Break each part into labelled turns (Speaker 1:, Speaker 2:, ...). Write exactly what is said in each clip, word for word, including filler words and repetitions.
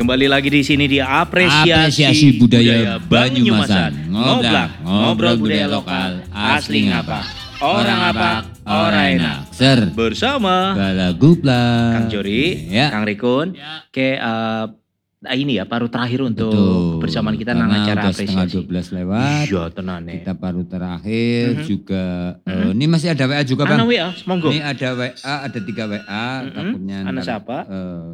Speaker 1: Kembali lagi di sini di apresiasi,
Speaker 2: Apresiasi budaya,
Speaker 1: budaya
Speaker 2: Banyumasan.
Speaker 1: Ngoblak,
Speaker 2: Ngoblak, ngobrol budaya lokal, asli ngapa. Orang apa, orang enak. Ser,
Speaker 1: Bersama
Speaker 2: Bala Guplak.
Speaker 1: Kang Jori,
Speaker 2: Ya.
Speaker 1: Kang Rikun. Ke uh, nah ini ya paruh terakhir untuk
Speaker 2: Betul.
Speaker 1: kebersamaan kita nang
Speaker 2: Karena
Speaker 1: acara
Speaker 2: udah setengah
Speaker 1: apresiasi.
Speaker 2: dua belas lewat.
Speaker 1: Iya tenan ya.
Speaker 2: Kita baru terakhir
Speaker 1: Mhm.
Speaker 2: juga.
Speaker 1: Mhm.
Speaker 2: eh, ini masih ada W A juga Bang.
Speaker 1: Ana W A, monggo.
Speaker 2: Ini ada W A, ada tiga W A.
Speaker 1: Mhm.
Speaker 2: Takutnya
Speaker 1: Ana
Speaker 2: ntar,
Speaker 1: siapa?
Speaker 2: eh,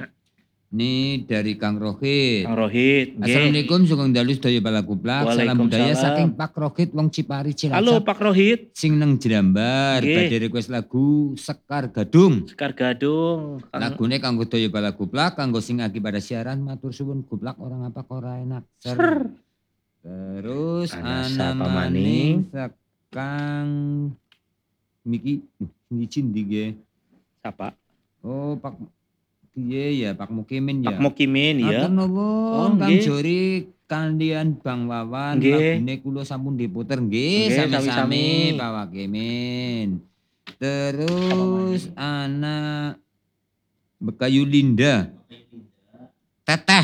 Speaker 2: ini dari Kang Rohit.
Speaker 1: Kang Rohit. nggih.
Speaker 2: Assalamualaikum, sugeng dalu sedaya Bala Guplak. Salam budaya
Speaker 1: Waalaikumsalam.
Speaker 2: saking Pak Rohit wong Cipari Cilacap.
Speaker 1: Halo Pak Rohit,
Speaker 2: Sing neng Jerambar,
Speaker 1: Nggih.
Speaker 2: badhe request lagu Sekar Gadung.
Speaker 1: Sekar Gadung. Kang-
Speaker 2: Lagune kanggo daya Bala Guplak, kanggo sing aki pada siaran matur suwun Guplak orang apa kok ora enak. Ser. Terus
Speaker 1: Ana
Speaker 2: ana
Speaker 1: sapa
Speaker 2: maning sekang Miki ngicin ndi ge.
Speaker 1: Siapa?
Speaker 2: Oh, Pak piye ya Pak Mukimin ya.
Speaker 1: Pak Mukimin ya.
Speaker 2: Matur nuwun
Speaker 1: Oh,
Speaker 2: Kang
Speaker 1: nggih.
Speaker 2: Jori kandian Bang Wawan
Speaker 1: Nggih.
Speaker 2: lagune kula sampun diputer nggih
Speaker 1: Nggih,
Speaker 2: sami-sami
Speaker 1: sami-sami.
Speaker 2: Pak Wakimin. Terus anak Bekayu Linda. Teteh.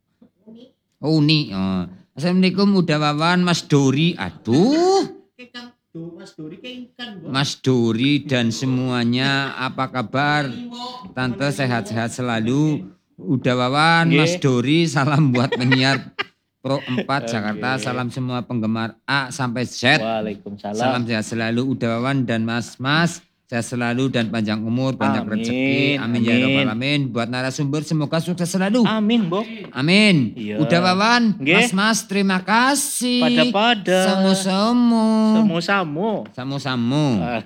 Speaker 2: Uni. Oh. Assalamualaikum udah Wawan Mas Dori. Aduh.
Speaker 3: Mas Dori kayak ikan, Bang.
Speaker 2: Mas Dori dan semuanya apa kabar? Tante sehat-sehat selalu. Udah Wawan,
Speaker 1: Nggih.
Speaker 2: Mas Dori, salam buat penyiar Pro empat Jakarta.
Speaker 1: Oke.
Speaker 2: Salam semua penggemar A sampai Z.
Speaker 1: Waalaikumsalam.
Speaker 2: Salam sehat selalu Udah Wawan dan Mas-mas. Sehat selalu dan panjang umur, banyak
Speaker 1: Amin,
Speaker 2: rezeki. Amin, ya
Speaker 1: amin.
Speaker 2: rabbal alamin. Buat narasumber semoga sukses selalu.
Speaker 1: Amin, Bok.
Speaker 2: Amin.
Speaker 1: Iya.
Speaker 2: Udah Wawan,
Speaker 1: Nggih.
Speaker 2: Mas-mas terima kasih.
Speaker 1: Pada-pada.
Speaker 2: Samu-samu.
Speaker 1: Samu-samu.
Speaker 2: Samu-samu.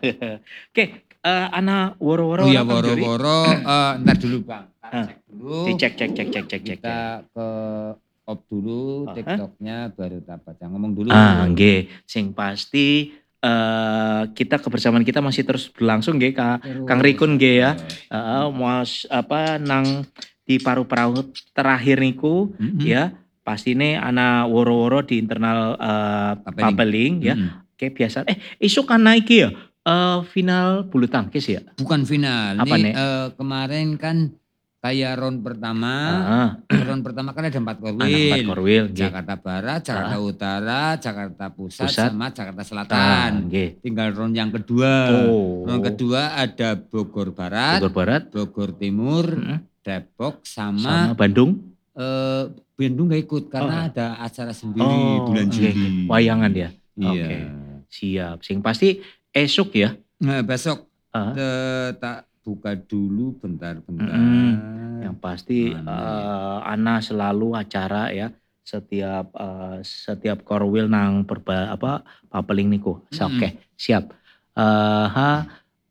Speaker 1: Oke, eh, ana
Speaker 2: Oh
Speaker 1: woro-woro.
Speaker 2: ya
Speaker 1: Kang Jori.
Speaker 2: woro-woro, eh, ntar dulu Bang.
Speaker 1: Ah,
Speaker 2: Cek dulu.
Speaker 1: Dicek, cek, cek, cek, cek, cek.
Speaker 2: Kita ke op dulu,
Speaker 1: Aha.
Speaker 2: TikToknya baru tak baca. Ngomong dulu.
Speaker 1: Ah, nggih. Sing pasti eh kita kebersamaan kita masih terus berlangsung nggih, Kak.
Speaker 2: Terus.
Speaker 1: Kang Rikun nggih ya. Heeh, Mas apa nang di paru-paru terakhir niku
Speaker 2: Mm-mm.
Speaker 1: ya. Pastine ana woro-woro di internal eh,
Speaker 2: Papeling.
Speaker 1: papeling ya.
Speaker 2: Mm-mm.
Speaker 1: Kayak biasa. Eh, isuk kan naik ya. Eh, final bulu tangkis ya.
Speaker 2: Bukan final.
Speaker 1: Apa
Speaker 2: Nih
Speaker 1: nih?
Speaker 2: eh, kemarin kan kayak round pertama.
Speaker 1: Ah,
Speaker 2: Round pertama kan ada empat
Speaker 1: anak empat
Speaker 2: korwil.
Speaker 1: korwil nggih.
Speaker 2: Jakarta Barat, Jakarta Utara, Jakarta Pusat,
Speaker 1: Pusat.
Speaker 2: sama Jakarta
Speaker 1: Ah,
Speaker 2: Selatan.
Speaker 1: nggih.
Speaker 2: Tinggal round yang kedua.
Speaker 1: Oh.
Speaker 2: Round kedua ada Bogor Barat,
Speaker 1: Bogor Barat,
Speaker 2: Bogor Timur,
Speaker 1: mm,
Speaker 2: Depok,
Speaker 1: sama
Speaker 2: sama,
Speaker 1: Bandung.
Speaker 2: eh Bandung gak ikut karena
Speaker 1: Oh.
Speaker 2: ada acara sendiri
Speaker 1: Oh,
Speaker 2: bulan
Speaker 1: nggih,
Speaker 2: Juli.
Speaker 1: nggih. Wayangan ya.
Speaker 2: Iya.
Speaker 1: Oke. Siap. Sing pasti esok ya.
Speaker 2: Nah, besok
Speaker 1: Ah.
Speaker 2: eh, tak buka dulu bentar-bentar.
Speaker 1: Yang pasti
Speaker 2: Mana
Speaker 1: eh, Ana selalu acara ya setiap eh, setiap korwil nang perba apa papeling niku.
Speaker 2: Mm-mm.
Speaker 1: Oke, siap. Eh ha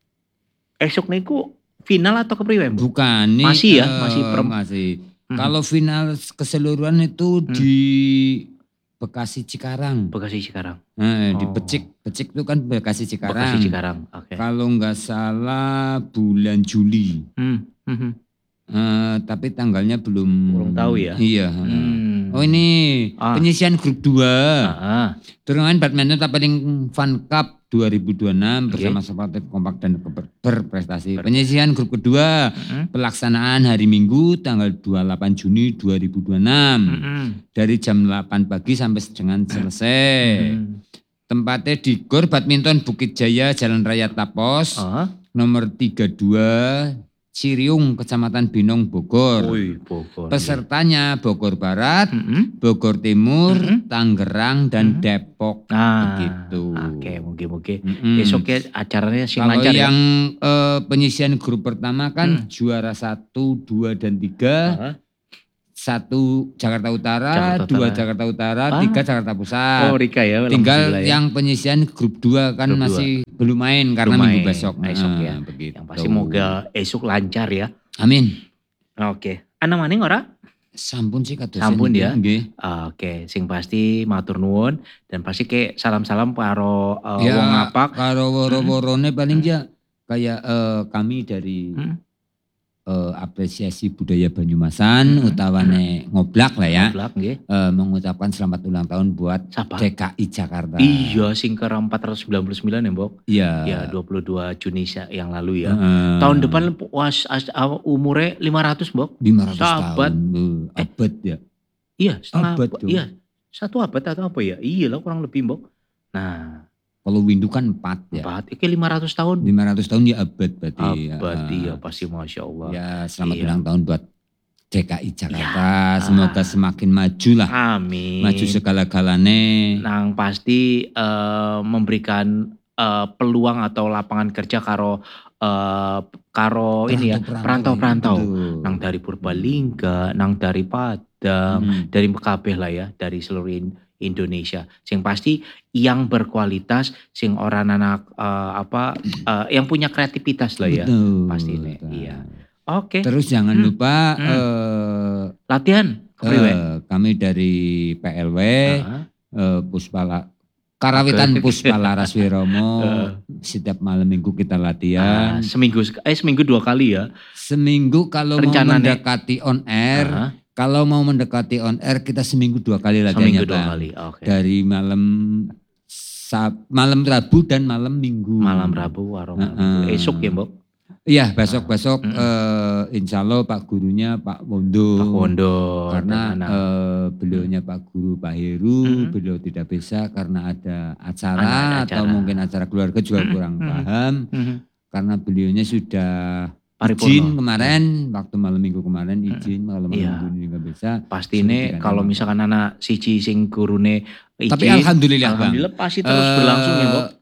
Speaker 1: esok niku final atau kepriwe, Bu?
Speaker 2: Bukan nih.
Speaker 1: Masih ya,
Speaker 2: eh,
Speaker 1: masih per-
Speaker 2: masih.
Speaker 1: Mhm.
Speaker 2: Kalau final keseluruhan itu
Speaker 1: Hmm.
Speaker 2: di Bekasi Cikarang.
Speaker 1: Bekasi Cikarang.
Speaker 2: Nah, di
Speaker 1: Oh.
Speaker 2: Becik, Becik itu kan Bekasi Cikarang.
Speaker 1: Bekasi Cikarang. Oke.
Speaker 2: Kalau nggak salah bulan Juli.
Speaker 1: Hmm, hmm, hmm.
Speaker 2: Eh, tapi tanggalnya belum.
Speaker 1: Belum tahu ya?
Speaker 2: Iya.
Speaker 1: Hmm.
Speaker 2: Oh ini
Speaker 1: Ah.
Speaker 2: penyisian grup dua.
Speaker 1: Ah,
Speaker 2: Turnamen badminton Tapeling Fun Cup dua ribu dua puluh enam
Speaker 1: Oke.
Speaker 2: bersama sportif kompak dan ber- berprestasi. Penyisian grup kedua
Speaker 1: hmm,
Speaker 2: pelaksanaan hari Minggu tanggal dua puluh delapan Juni dua ribu dua puluh enam
Speaker 1: hmm, hmm.
Speaker 2: dari jam delapan pagi sampai dengan selesai.
Speaker 1: Hmm.
Speaker 2: Tempatnya di Gor Badminton Bukit Jaya Jalan Raya Tapos
Speaker 1: Ah,
Speaker 2: nomor tiga puluh dua Ciriung Kecamatan Binong Bogor.
Speaker 1: Wih, Bogor.
Speaker 2: Pesertanya Bogor Barat,
Speaker 1: Hmm, hmm.
Speaker 2: Bogor Timur,
Speaker 1: Mhm.
Speaker 2: Tangerang dan
Speaker 1: Mhm.
Speaker 2: Depok.
Speaker 1: Ah,
Speaker 2: Begitu.
Speaker 1: Oke, mungkin-mungkin.
Speaker 2: Mm-mm.
Speaker 1: Besoknya acaranya sing
Speaker 2: Kalau
Speaker 1: lancar ya.
Speaker 2: yang eh, penyisian grup pertama kan
Speaker 1: Hmm.
Speaker 2: juara satu, dua dan tiga,
Speaker 1: Ah.
Speaker 2: satu Jakarta Utara,
Speaker 1: Jakarta
Speaker 2: dua
Speaker 1: Utara.
Speaker 2: Jakarta Utara,
Speaker 1: Ah.
Speaker 2: tiga Jakarta Pusat.
Speaker 1: Oh, Rika ya.
Speaker 2: Tinggal
Speaker 1: alhamdulillah ya.
Speaker 2: yang penyisian grup dua kan
Speaker 1: Grup dua.
Speaker 2: masih belum main karena
Speaker 1: Belum
Speaker 2: minggu
Speaker 1: main,
Speaker 2: besok.
Speaker 1: besok
Speaker 2: Nah,
Speaker 1: ya.
Speaker 2: begitu.
Speaker 1: Yang pasti moga esok lancar ya.
Speaker 2: Amin.
Speaker 1: Oke. Ana maning ora?
Speaker 2: Sampun sih kadosen
Speaker 1: Sampun
Speaker 2: iki,
Speaker 1: ya.
Speaker 2: nggih.
Speaker 1: Oke, sing pasti matur nuwun dan pasti ke salam-salam karo eh,
Speaker 2: Ya,
Speaker 1: wong ngapak.
Speaker 2: karo woro-worone paling ya kayak eh, kami dari
Speaker 1: Hmm.
Speaker 2: eh, apresiasi budaya Banyumasan
Speaker 1: Mm-mm.
Speaker 2: utawane ngoblak lah ya.
Speaker 1: Ngoblak nggih.
Speaker 2: Eh, mengucapkan selamat ulang tahun buat
Speaker 1: Sapa?
Speaker 2: D K I Jakarta.
Speaker 1: Iya, sing ke empat ratus sembilan puluh sembilan ya, Mbok.
Speaker 2: Iya.
Speaker 1: Ya, dua puluh dua Juni sa- yang lalu ya.
Speaker 2: Heeh.
Speaker 1: Tahun depan was as, aw- umurnya lima ratus, Mbok.
Speaker 2: lima ratus
Speaker 1: sahabat.
Speaker 2: tahun. Eh, abad ya.
Speaker 1: Iya, setengah
Speaker 2: Abad
Speaker 1: abad.
Speaker 2: dong.
Speaker 1: Iya, satu abad atau apa ya? Iya lah kurang lebih, Mbok. Nah,
Speaker 2: Kalau Windu kan empat ya.
Speaker 1: empat, iki lima ratus tahun.
Speaker 2: lima ratus tahun ya abad berarti.
Speaker 1: Abad,
Speaker 2: Ah.
Speaker 1: iya pasti Masya Allah.
Speaker 2: Ya selamat
Speaker 1: Iya.
Speaker 2: ulang tahun buat D K I Jakarta.
Speaker 1: Ya.
Speaker 2: Semoga semakin maju lah.
Speaker 1: Amin.
Speaker 2: Maju segala-galane.
Speaker 1: Nang pasti eh, memberikan eh, peluang atau lapangan kerja karo eh, karo ini ya perantau-perantau.
Speaker 2: Betul.
Speaker 1: Nang dari Purbalingga, nang dari Padang,
Speaker 2: Hmm.
Speaker 1: dari kabeh lah ya, dari seluruh in- Indonesia. Sing pasti yang berkualitas, sing orang anak eh, apa eh, yang punya kreativitas lah ya.
Speaker 2: Betul.
Speaker 1: Pasti nih,
Speaker 2: Betul.
Speaker 1: iya. Oke,
Speaker 2: Terus jangan
Speaker 1: Hmm.
Speaker 2: lupa
Speaker 1: Hmm.
Speaker 2: eh,
Speaker 1: latihan kepriwe?
Speaker 2: eh, kami dari P L W
Speaker 1: Heeh.
Speaker 2: eh, Puspala Karawitan
Speaker 1: Oke.
Speaker 2: Puspalaras Wiromo
Speaker 1: Heeh.
Speaker 2: setiap malam minggu kita
Speaker 1: Ah,
Speaker 2: latihan.
Speaker 1: seminggu sek- eh seminggu dua kali ya.
Speaker 2: Seminggu kalau mau
Speaker 1: Rencananya.
Speaker 2: mendekati on air,
Speaker 1: Heeh.
Speaker 2: kalau mau mendekati on air kita seminggu dua kali latihannya
Speaker 1: Seminggu dua
Speaker 2: Bang.
Speaker 1: kali. Oke.
Speaker 2: Dari malam Sab- malam Rabu dan malam Minggu.
Speaker 1: Malam Rabu warung
Speaker 2: Heeh.
Speaker 1: esok ya, Mbok.
Speaker 2: Iya, besok-besok
Speaker 1: Mm-mm.
Speaker 2: eh, insya Allah Pak Gurunya Pak Wondo.
Speaker 1: Pak Wondo
Speaker 2: Karena
Speaker 1: dan anak.
Speaker 2: eh, beliaunya Pak Guru Pak Heru,
Speaker 1: Mm-mm.
Speaker 2: beliau tidak bisa karena ada acara,
Speaker 1: Ada
Speaker 2: atau
Speaker 1: acara.
Speaker 2: mungkin acara keluarga juga
Speaker 1: Mm-mm.
Speaker 2: kurang
Speaker 1: Mm-mm.
Speaker 2: paham.
Speaker 1: Mhm.
Speaker 2: Karena beliaunya sudah
Speaker 1: Paripurna.
Speaker 2: izin kemarin, waktu malam minggu kemarin izin, kalau malam
Speaker 1: Iya.
Speaker 2: minggu ini nggak bisa.
Speaker 1: Pasti ini
Speaker 2: Suntikan
Speaker 1: kalau
Speaker 2: emang.
Speaker 1: misalkan anak siji sing gurune izin,
Speaker 2: Tapi alhamdulillah, Bang.
Speaker 1: alhamdulillah pasti terus
Speaker 2: Eh,
Speaker 1: berlangsung ya, Mbok.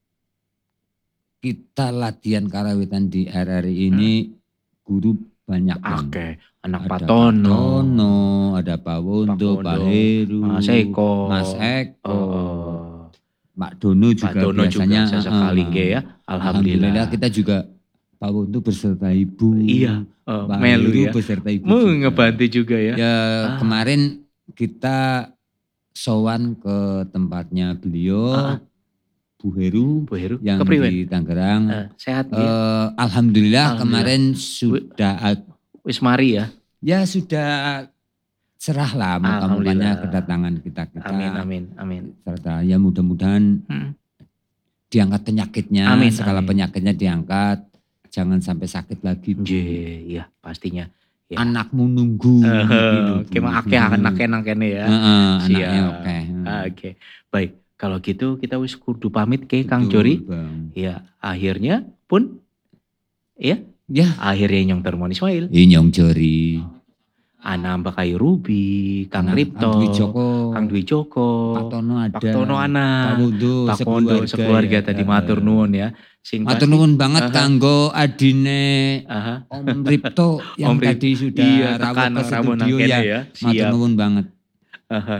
Speaker 2: Kita latihan karawitan di R R I ini guru banyak Bang.
Speaker 1: Oke, anak
Speaker 2: Ada
Speaker 1: Pak
Speaker 2: Pak
Speaker 1: Tono,
Speaker 2: Tono, ada Pak Wondo,
Speaker 1: Pak
Speaker 2: Pak
Speaker 1: Wondo,
Speaker 2: Heru,
Speaker 1: Mas Eko,
Speaker 2: Mas Eko,
Speaker 1: Oh,
Speaker 2: Pak Dono
Speaker 1: Pak
Speaker 2: juga
Speaker 1: Dono
Speaker 2: biasanya.
Speaker 1: juga sesekali
Speaker 2: eh,
Speaker 1: nggih ya. Alhamdulillah.
Speaker 2: kita juga Pak Wondo beserta Ibu.
Speaker 1: Iya, eh,
Speaker 2: Pak
Speaker 1: melu
Speaker 2: Heru
Speaker 1: ya.
Speaker 2: beserta Ibu.
Speaker 1: Mau
Speaker 2: juga.
Speaker 1: ngebantu juga ya.
Speaker 2: Ya
Speaker 1: Ah.
Speaker 2: kemarin kita sowan ke tempatnya beliau,
Speaker 1: Ah.
Speaker 2: Bu Heru
Speaker 1: Bu Heru,
Speaker 2: yang
Speaker 1: kepriwe?
Speaker 2: di Tangerang.
Speaker 1: Eh, sehat
Speaker 2: Eh,
Speaker 1: nggih?
Speaker 2: alhamdulillah,
Speaker 1: Alhamdulillah.
Speaker 2: kemarin sudah
Speaker 1: Wis mari ya.
Speaker 2: ya sudah cerah lah muka-mukanya
Speaker 1: Alhamdulillah.
Speaker 2: kedatangan kita-kita.
Speaker 1: Amin amin amin.
Speaker 2: Serta ya mudah-mudahan
Speaker 1: Hmm.
Speaker 2: diangkat penyakitnya,
Speaker 1: Amin,
Speaker 2: segala
Speaker 1: amin.
Speaker 2: penyakitnya diangkat. Jangan sampai sakit lagi. Bu.
Speaker 1: Nggih, iya pastinya. Ya.
Speaker 2: Anakmu nunggu.
Speaker 1: Eh,
Speaker 2: gitu, Bu.
Speaker 1: Kema akeh anak enak kene ya.
Speaker 2: Heeh, anaknya
Speaker 1: Siap.
Speaker 2: oke.
Speaker 1: Ah, Oke, baik. Kalau gitu kita wis kudu pamit ke Kang
Speaker 2: Betul,
Speaker 1: Jori.
Speaker 2: Bang.
Speaker 1: Ya, akhirnya pun ya,
Speaker 2: Ya,
Speaker 1: akhirnya Nyong Termon Ismail,
Speaker 2: Inyong Jori.
Speaker 1: Ana Mbak Kayu Ruby, Kang
Speaker 2: Anak-
Speaker 1: Ripto,
Speaker 2: Kang Dwi Joko,
Speaker 1: Kang Dwi Joko,
Speaker 2: Pak Tono ada.
Speaker 1: Pak Tono
Speaker 2: Pak
Speaker 1: ana,
Speaker 2: Wondo,
Speaker 1: Pak Wondo sekeluarga
Speaker 2: ya.
Speaker 1: tadi
Speaker 2: Eh,
Speaker 1: matur nuwun ya. Sing
Speaker 2: Matur
Speaker 1: pasti-
Speaker 2: nuwun banget
Speaker 1: Aha.
Speaker 2: kanggo adine
Speaker 1: Aha.
Speaker 2: Om Ripto yang
Speaker 1: Om Rip-
Speaker 2: tadi sudah
Speaker 1: Iya,
Speaker 2: rawuh
Speaker 1: tekan
Speaker 2: ke
Speaker 1: ramu nang
Speaker 2: studio
Speaker 1: kene
Speaker 2: ya.
Speaker 1: ya.
Speaker 2: Matur
Speaker 1: Siap.
Speaker 2: nuwun banget.
Speaker 1: Aha.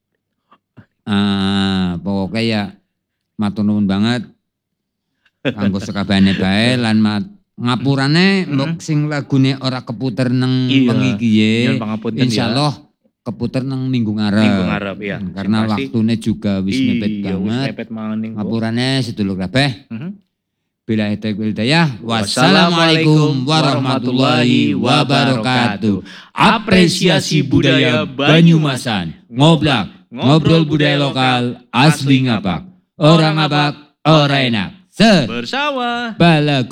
Speaker 2: Ah, pokoknya ya matur nuwun banget. Kanggo sekabehane bae lan mat, ngapurane
Speaker 1: Mm-mm.
Speaker 2: mbok sing lagune ora keputer nang
Speaker 1: Iya.
Speaker 2: wengi iki ye.
Speaker 1: Nyuwun pangapunten ya.
Speaker 2: Insyaallah keputer nang minggu ngarep.
Speaker 1: Minggu ngarep ya.
Speaker 2: Hmm, Karena
Speaker 1: Sing pasti-
Speaker 2: waktune juga wis mepet
Speaker 1: Iya, wis
Speaker 2: banget.
Speaker 1: mepet maning. Bu.
Speaker 2: Ngapurane sedulur kabeh.
Speaker 1: Mhm.
Speaker 2: Bila itu hidayah. Wassalamualaikum warahmatullahi wabarakatuh. Apresiasi budaya Banyumasan. Ngoblak, ngobrol budaya lokal asli ngapak. Orang ngapak, orang enak. Ser,
Speaker 1: Bersama
Speaker 2: balagu.